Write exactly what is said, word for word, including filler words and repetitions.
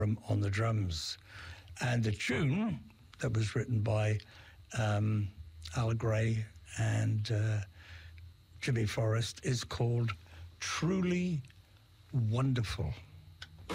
on the drums. And the tune that was written by um, Al Gray and uh, Jimmy Forrest is called Truly Wonderful.